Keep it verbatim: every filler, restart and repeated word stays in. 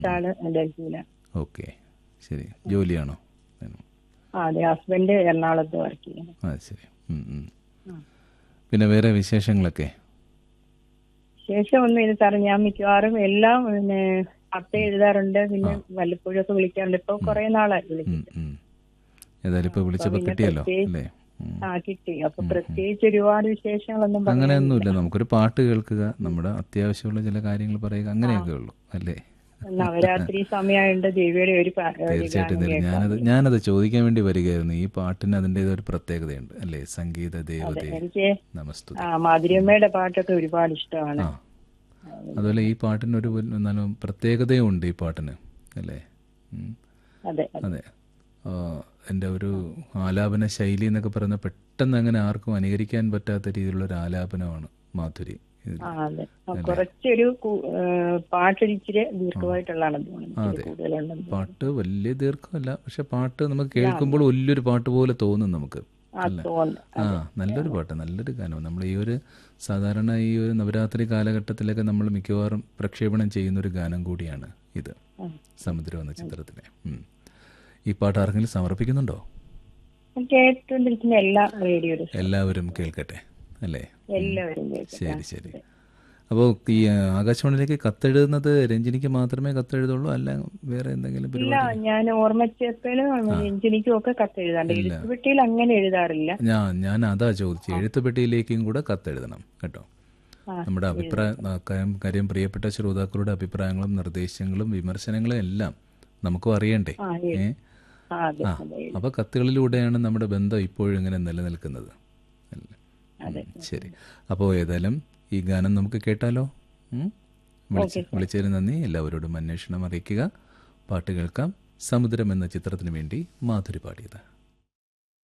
മൂത്താള് ഡൽഹിയിലാണ്. ഓക്കെ, ശരി. ജോലിയാണോ? ആ അതെ, ഹസ്ബൻഡ് എറണാകുളത്ത് വർക്ക് ചെയ്യുന്നു. ആ ശരി. പിന്നെ വേറെ വിശേഷങ്ങളൊക്കെ? ശേഷം ഒന്നും ഇത് സാറ്, ഞാൻ മിക്കവാറും എല്ലാം പിന്നെ കത്ത് എഴുതാറുണ്ട്, പിന്നെ വല്ലപ്പോഴും ഒക്കെ വിളിക്കാറുണ്ട്. ഇപ്പൊ കുറെ നാളായി വിളിച്ചിട്ട്. ഏതായാലും ഇപ്പൊ വിളിച്ചപ്പോ കിട്ടിയല്ലോ അല്ലേ? ആ കിട്ടി. അപ്പൊ പ്രത്യേകിച്ച് ഒരുപാട് വിശേഷങ്ങളൊന്നും അങ്ങനെയൊന്നുമില്ല. നമുക്കൊരു പാട്ട് കേൾക്കുക, നമ്മുടെ അത്യാവശ്യമുള്ള ചില കാര്യങ്ങൾ പറയുക, അങ്ങനെയൊക്കെ ഉള്ളൂ അല്ലേ? നവരാത്രി സമയമായിട്ട് ദേവിയുടെ ഒരു തീർച്ചയായിട്ടും. ഞാനത് ഞാനത് ചോദിക്കാൻ വേണ്ടി വരികയായിരുന്നു. ഈ പാട്ടിന് അതിൻ്റെതൊരു പ്രത്യേകതയുണ്ട് അല്ലേ? സംഗീത ദേവതേ നമസ്തുതേ. മാധുര്യമ്മയുടെ പാട്ടൊക്കെ ഒരുപാട് ഇഷ്ടമാണ്. അതുപോലെ ഈ പാട്ടിനൊരു നല്ല പ്രത്യേകതയും ഉണ്ട് ഈ പാട്ടിന് അല്ലേ? അതെ അതെ. എൻ്റെ ഒരു ആലാപന ശൈലി എന്നൊക്കെ പറയുന്ന പെട്ടെന്ന് അങ്ങനെ ആർക്കും അനുകരിക്കാൻ പറ്റാത്ത രീതിയിലുള്ള ഒരു ആലാപനമാണ് മാധുരി. കുറച്ചൊരു പാട്ടിരിച്ചിരി ദീർഘമായിട്ടുള്ളതാണ്. അതെ, പാട്ട് വലിയ ദീർഘമല്ല, പക്ഷെ പാട്ട് നമുക്ക് കേൾക്കുമ്പോൾ വലിയൊരു പാട്ട് പോലെ തോന്നും നമുക്ക്. ആ നല്ലൊരു പാട്ട്, നല്ലൊരു ഗാനം. നമ്മൾ ഈ ഒരു സാധാരണ ഈ ഒരു നവരാത്രി കാലഘട്ടത്തിലൊക്കെ നമ്മൾ മിക്കവാറും പ്രക്ഷേപണം ചെയ്യുന്ന ഒരു ഗാനം കൂടിയാണ് ഇത്, സമുദ്രം എന്ന ചിത്രത്തിലെ. ഈ പാട്ട് ആർക്കെങ്കിലും സമർപ്പിക്കുന്നുണ്ടോ? കേട്ടുകൊണ്ടിരിക്കുന്ന എല്ലാ റേഡിയോയിലും എല്ലാവരും കേൾക്കട്ടെ അല്ലേ? എല്ലാവരും. ശരി ശരി. അപ്പോൾ ഈ ആകാശവാണിയിലേക്ക് കത്തെഴുതുന്നത് രഞ്ജിനിക്ക് മാത്രമേ കത്തെഴുതുള്ളൂ, അല്ല വേറെ എന്തെങ്കിലും പരിപാടി? ഞാൻ ഓർമ്മച്ചേപ്പലും രഞ്ജിനിക്കും ഒക്കെ കത്തെഴുതാണ്ട്, എഴുത്തുപെട്ടിയിൽ അങ്ങനെ എഴുതാറില്ല. ഞാൻ ഞാൻ അതാ ചോദിച്ചത്, എഴുത്തുപെട്ടിയിലേക്കും കൂടെ കത്തെഴുതണം കേട്ടോ. നമ്മുടെ അഭിപ്രായം കാര്യം പ്രിയപ്പെട്ട ശ്രോതാക്കളുടെ അഭിപ്രായങ്ങളും നിർദ്ദേശങ്ങളും വിമർശനങ്ങളും എല്ലാം നമുക്കും അറിയണ്ടേ? ഏ ആ അപ്പൊ കത്തുകളിലൂടെയാണ് നമ്മുടെ ബന്ധം ഇപ്പോഴും ഇങ്ങനെ നിലനിൽക്കുന്നത്. ശരി. അപ്പോൾ ഏതായാലും ഈ ഗാനം നമുക്ക് കേട്ടാലോ? വിളിച്ചതിന് നന്ദി. എല്ലാവരോടും അന്വേഷണം അറിയിക്കുക. പാട്ട് കേൾക്കാം. സമുദ്രം എന്ന ചിത്രത്തിന് വേണ്ടി മാധുരി പാടിയത്.